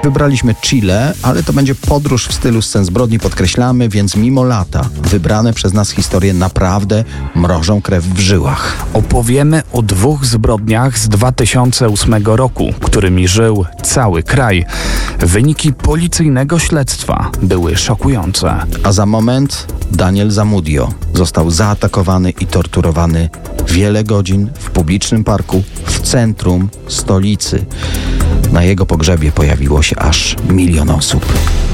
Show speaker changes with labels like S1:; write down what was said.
S1: Wybraliśmy Chile, ale to będzie podróż w stylu scen zbrodni, podkreślamy, więc mimo lata wybrane przez nas historie naprawdę mrożą krew w żyłach.
S2: Opowiemy o 2 zbrodniach z 2008 roku, którymi żył cały kraj. Wyniki policyjnego śledztwa były szokujące.
S1: A za moment Daniel Zamudio został zaatakowany i torturowany wiele godzin w publicznym parku w centrum stolicy. Na jego pogrzebie pojawiło się aż 1 000 000 osób.